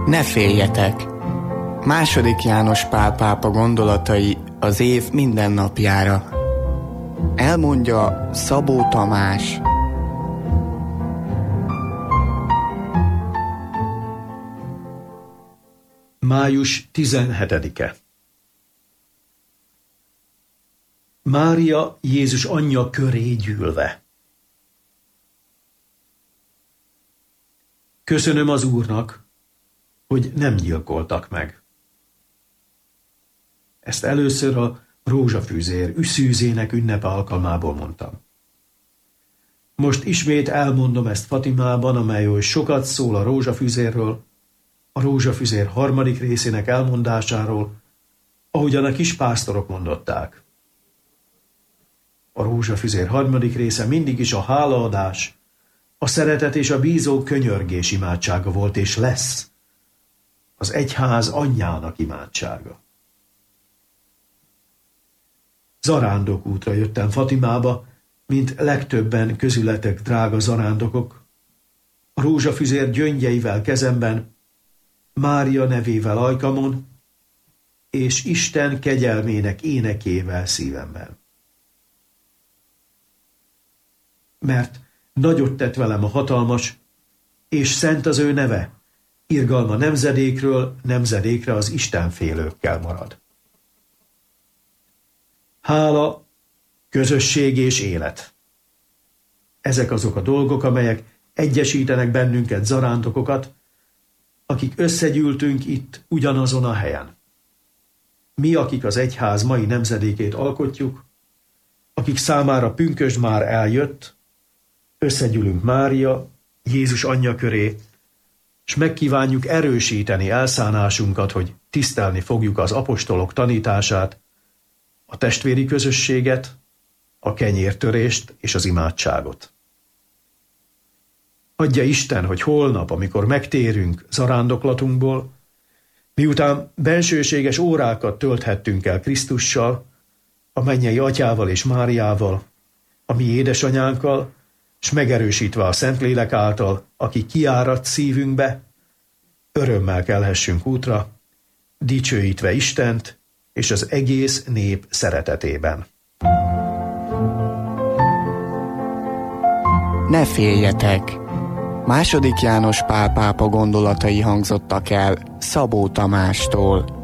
Ne féljetek! II. János Pál pápa gondolatai az év minden napjára. Elmondja Szabó Tamás. Május 17-e. Mária Jézus anyja köré gyűlve. Köszönöm az Úrnak, hogy nem gyilkoltak meg. Ezt először a rózsafűzér üszűzének ünnepe alkalmából mondtam. Most ismét elmondom ezt Fatimában, amely oly sokat szól a rózsafűzérről, a rózsafűzér harmadik részének elmondásáról, ahogyan a kis pásztorok mondották. A rózsafűzér harmadik része mindig is a hálaadás, a szeretet és a bízó könyörgés imádsága volt, és lesz az egyház anyjának imádsága. Zarándokútra jöttem Fatimába, mint legtöbben közületek drága zarándokok, a rózsafüzér gyöngyeivel kezemben, Mária nevével ajkamon, és Isten kegyelmének énekével szívemben. Mert nagyot tett velem a hatalmas, és szent az ő neve, irgalma nemzedékről nemzedékre az istenfélőkkel marad. Hála, közösség és élet. Ezek azok a dolgok, amelyek egyesítenek bennünket, zarándokokat, akik összegyűltünk itt ugyanazon a helyen. Mi, akik az egyház mai nemzedékét alkotjuk, akik számára pünkösd már eljött, összegyűlünk Mária, Jézus anyja köré, és megkívánjuk erősíteni elszánásunkat, hogy tisztelni fogjuk az apostolok tanítását, a testvéri közösséget, a kenyértörést és az imádságot. Adja Isten, hogy holnap, amikor megtérünk zarándoklatunkból, miután bensőséges órákat tölthettünk el Krisztussal, a mennyei atyával és Máriával, a mi édesanyánkkal, s megerősítve a Szentlélek által, aki kiáradt szívünkbe, örömmel kelhessünk útra, dicsőítve Istent és az egész nép szeretetében. Ne féljetek! II. János Pál pápa gondolatai hangzottak el Szabó Tamástól.